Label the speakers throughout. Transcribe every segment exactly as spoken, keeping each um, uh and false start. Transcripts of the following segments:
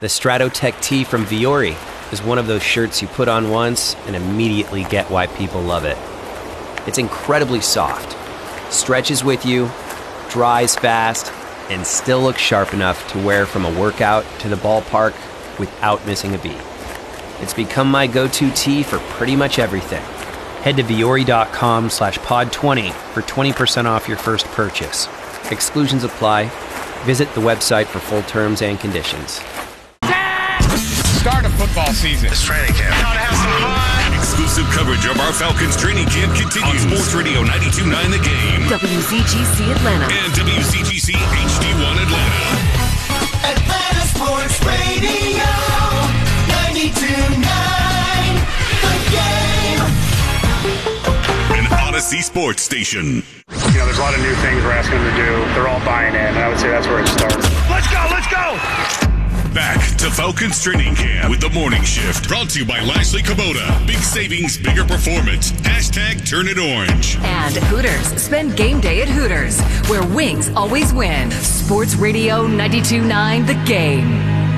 Speaker 1: The Stratotech tee from Viore is one of those shirts you put on once and immediately get why people love it. It's incredibly soft, stretches with you, dries fast, and still looks sharp enough to wear from a workout to the ballpark without missing a beat. It's become my go-to tee for pretty much everything. Head to Viore.com slash pod 20 for twenty percent off your first purchase. Exclusions apply. Visit the website for full terms and conditions.
Speaker 2: Start of football season.
Speaker 3: It's training camp.
Speaker 2: Gotta have some fun.
Speaker 3: Exclusive coverage of our Falcons training camp continues on Sports Radio ninety-two point nine The Game,
Speaker 4: W Z G C Atlanta,
Speaker 3: and W Z G C H D one Atlanta.
Speaker 5: Atlanta Sports Radio ninety-two point nine The Game.
Speaker 3: An Odyssey Sports Station.
Speaker 6: You know, there's a lot of new things we're asking them to do. They're all buying in, and I would say that's where it starts.
Speaker 2: Let's go, let's go!
Speaker 3: Back to Falcons Training Camp with the Morning Shift. Brought to you by Lashley Kubota. Big savings, bigger performance. Hashtag turn it orange.
Speaker 4: and Hooters. Spend game day at Hooters, where wings always win. Sports Radio ninety-two point nine The Game.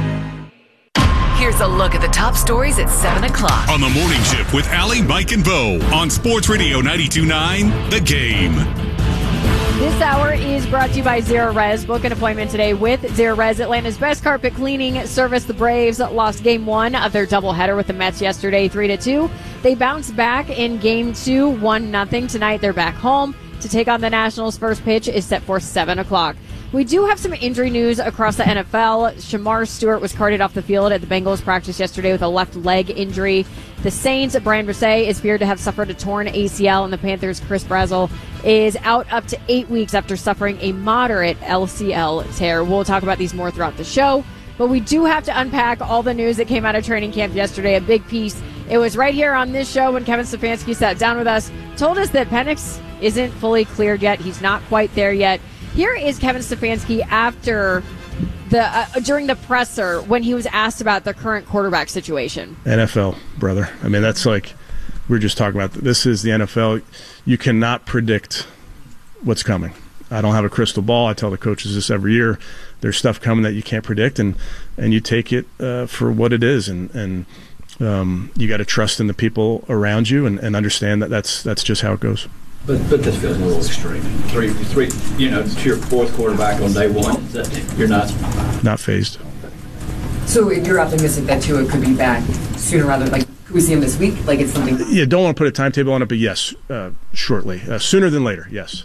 Speaker 4: Here's a look at the top stories at seven o'clock.
Speaker 3: On the Morning Shift with Allie, Mike, and Bo on Sports Radio ninety-two point nine The Game.
Speaker 7: This hour is brought to you by Zerorez. Book an appointment today with Zerorez. Atlanta's best carpet cleaning service. The Braves lost game one of their doubleheader with the Mets yesterday, three to two. They bounced back in game two, one nothing. Tonight they're back home to take on the Nationals. First pitch is set for seven o'clock. We do have some injury news across the N F L. Shamar Stewart was carted off the field at the Bengals practice yesterday with a left leg injury. The Saints, Brian Brisset, is feared to have suffered a torn A C L, and the Panthers' Chris Brazzell is out up to eight weeks after suffering a moderate L C L tear. We'll talk about these more throughout the show, but we do have to unpack all the news that came out of training camp yesterday, a big piece. It was right here on this show when Kevin Stefanski sat down with us, told us that Penix isn't fully cleared yet. He's not quite there yet. Here is Kevin Stefanski after the uh, during the presser when he was asked about the current quarterback situation.
Speaker 8: N F L, brother. I mean, that's like we were just talking about. This is the N F L. You cannot predict what's coming. I don't have a crystal ball. I tell the coaches this every year. There's stuff coming that you can't predict, and, and you take it uh, for what it is, and and um, you got to trust in the people around you and, and understand that that's that's just how it goes.
Speaker 9: But but this feels a little extreme. Three, three, you know, to your fourth quarterback on day one. Is that, you're not
Speaker 8: not phased.
Speaker 10: So you're optimistic that Tua could be back sooner rather, like, could we see him this week? Like, it's something.
Speaker 8: Yeah, don't want to put a timetable on it, but yes, uh, shortly, uh, sooner than later. Yes.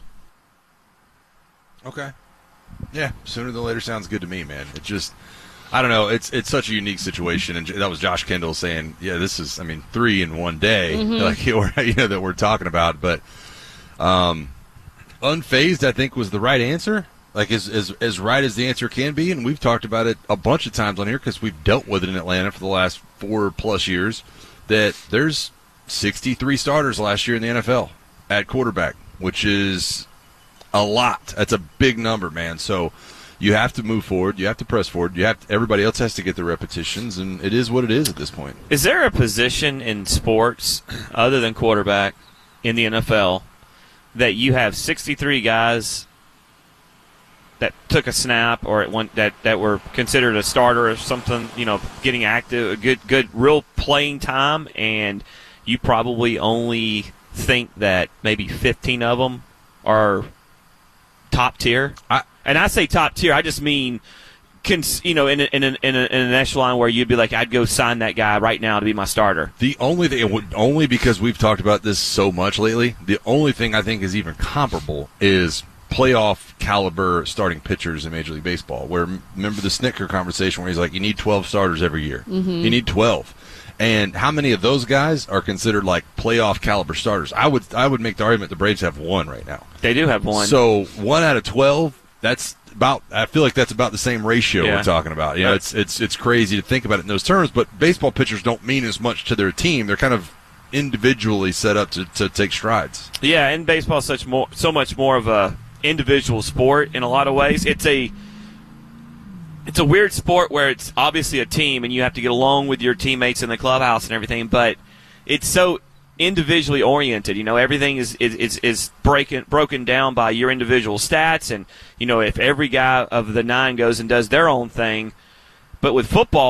Speaker 11: Okay. Yeah, sooner than later sounds good to me, man. It just, I don't know. It's it's such a unique situation, and that was Josh Kendall saying, "Yeah, this is, I mean, three in one day,
Speaker 7: Mm-hmm.
Speaker 11: like you know that we're talking about." But um, unfazed, I think, was the right answer. Like as as as right as the answer can be, and we've talked about it a bunch of times on here because we've dealt with it in Atlanta for the last four plus years. That there's sixty-three starters last year in the N F L at quarterback, which is a lot. That's a big number, man. So you have to move forward. You have to press forward. You have to, everybody else has to get the repetitions, and it is what it is at this point.
Speaker 12: Is there a position in sports other than quarterback in the N F L that you have sixty-three guys that took a snap or at one, that, that were considered a starter or something, you know, getting active, a good, good, real playing time, and you probably only think that maybe fifteen of them are top tier? I, and I say top tier, I just mean, cons, you know, in, a, in, a, in, a, in an echelon where you'd be like, I'd go sign that guy right now to be my starter.
Speaker 11: The only thing, only because we've talked about this so much lately, the only thing I think is even comparable is playoff caliber starting pitchers in Major League Baseball, where, remember the Snitker conversation where he's like, you need twelve starters every year.
Speaker 7: Mm-hmm.
Speaker 11: You need twelve. And how many of those guys are considered like playoff caliber starters? I would I would make the argument the Braves have one right now.
Speaker 12: They do have one.
Speaker 11: So one out of twelve, that's about, I feel like that's about the same ratio
Speaker 12: Yeah.
Speaker 11: we're talking about. You know, it's it's it's crazy to think about it in those terms, but baseball pitchers don't mean as much to their team. They're kind of individually set up to, to take strides.
Speaker 12: Yeah, and baseball is such more, so much more of a individual sport in a lot of ways. It's a it's a weird sport where it's obviously a team and you have to get along with your teammates in the clubhouse and everything, but it's so individually oriented. You know, everything is is is, is breaking broken down by your individual stats, and you know, if every guy of the nine goes and does their own thing. But with football,